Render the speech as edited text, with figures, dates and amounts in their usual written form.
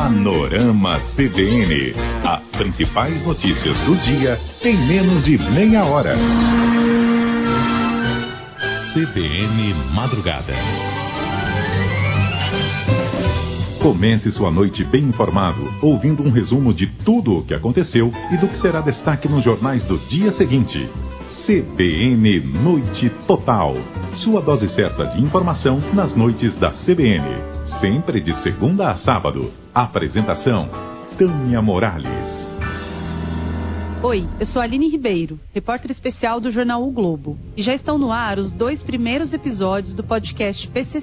Panorama CBN. As principais notícias do dia em menos de meia hora. CBN Madrugada. Comece sua noite bem informado, ouvindo um resumo de tudo o que aconteceu e do que será destaque nos jornais do dia seguinte. CBN Noite Total. Sua dose certa de informação nas noites da CBN. Sempre de segunda a sábado. Apresentação: Tânia Morales. Oi, eu sou Aline Ribeiro, repórter especial do jornal O Globo. E já estão no ar os 2 primeiros episódios do podcast PCC.